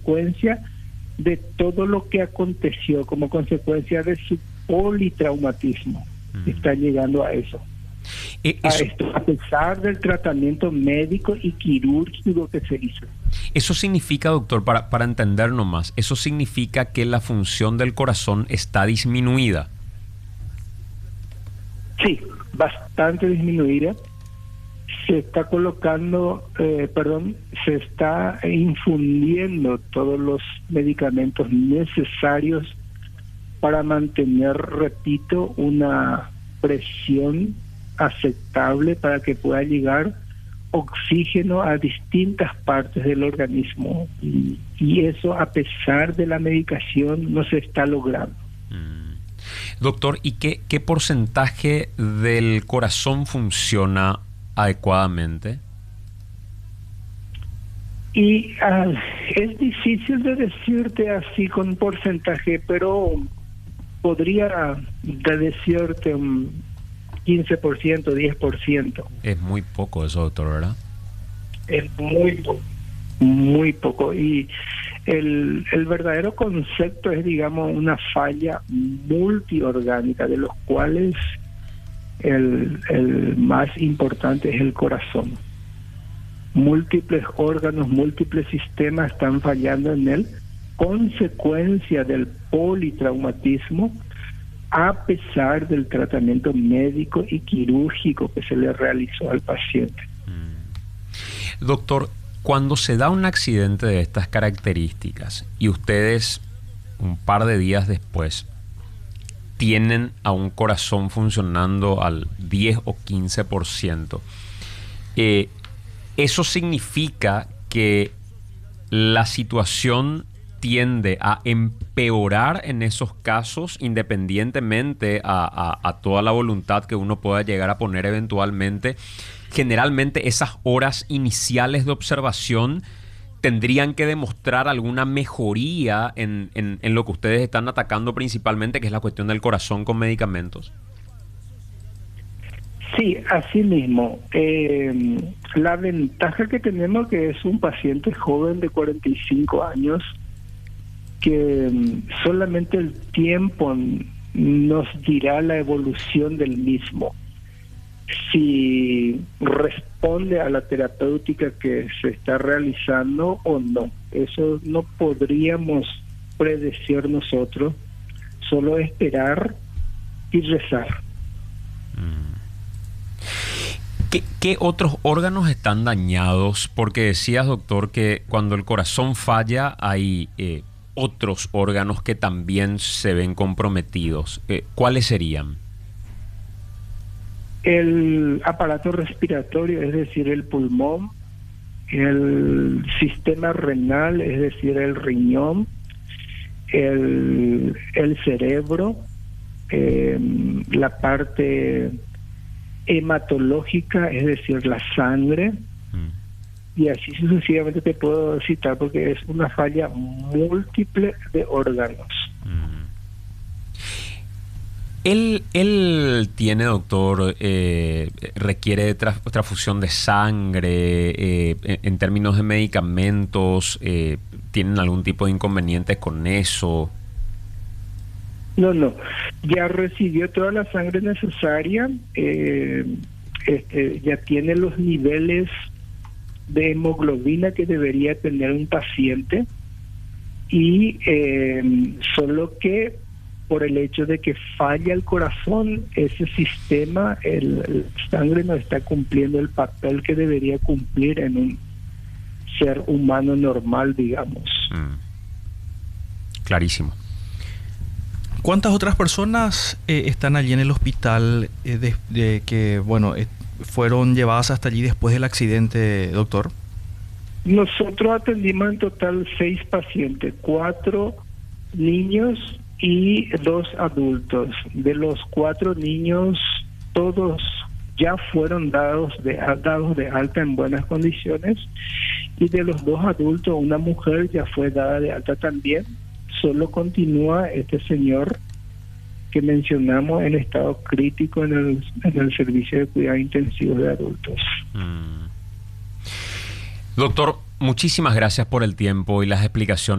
consecuencia de todo lo que aconteció, como consecuencia de su politraumatismo. Está llegando a eso. A pesar del tratamiento médico y quirúrgico que se hizo. Eso significa, doctor, para entendernos más, eso significa que la función del corazón está disminuida. Sí, bastante disminuida. Se está colocando, se está infundiendo todos los medicamentos necesarios para mantener, repito, una presión aceptable para que pueda llegar oxígeno a distintas partes del organismo. Y eso, a pesar de la medicación, no se está logrando. Doctor, ¿y qué porcentaje del corazón funciona adecuadamente? Y es difícil de decirte así con porcentaje, pero podría decirte un 15%, 10%. Es muy poco eso, doctor, ¿verdad? Es muy poco. Y el verdadero concepto es, digamos, una falla multiorgánica, de los cuales el más importante es el corazón. Múltiples órganos, múltiples sistemas están fallando en él, consecuencia del politraumatismo, a pesar del tratamiento médico y quirúrgico que se le realizó al paciente. Doctor, cuando se da un accidente de estas características y ustedes un par de días después tienen a un corazón funcionando al 10 o 15%, eso significa que la situación tiende a empeorar en esos casos, independientemente a toda la voluntad que uno pueda llegar a poner eventualmente. Generalmente esas horas iniciales de observación tendrían que demostrar alguna mejoría en lo que ustedes están atacando principalmente, que es la cuestión del corazón con medicamentos. Sí, así mismo. La ventaja que tenemos, que es un paciente joven de 45 años, que solamente el tiempo nos dirá la evolución del mismo. Si responde a la terapéutica que se está realizando o no. Eso no podríamos predecir nosotros, solo esperar y rezar. ¿Qué otros órganos están dañados? Porque decías, doctor, que cuando el corazón falla hay otros órganos que también se ven comprometidos. ¿Cuáles serían? El aparato respiratorio, es decir, el pulmón, el sistema renal, es decir, el riñón, el cerebro, la parte hematológica, es decir, la sangre, y así sucesivamente te puedo citar, porque es una falla múltiple de órganos. Él tiene, doctor, requiere de transfusión de sangre, en términos de medicamentos, ¿tienen algún tipo de inconvenientes con eso? No, ya recibió toda la sangre necesaria, ya tiene los niveles de hemoglobina que debería tener un paciente, y solo que por el hecho de que falla el corazón, ese sistema, el sangre no está cumpliendo el papel que debería cumplir en un ser humano normal, digamos. Clarísimo. ¿Cuántas otras personas están allí en el hospital fueron llevadas hasta allí después del accidente, doctor? Nosotros atendimos en total 6 pacientes, 4 niños y 2 adultos. De los 4 niños, todos ya fueron dados de alta en buenas condiciones, y de los 2 adultos, una mujer ya fue dada de alta también. Solo continúa este señor que mencionamos en estado crítico en el servicio de cuidados intensivos de adultos. Doctor, muchísimas gracias por el tiempo y las explicaciones.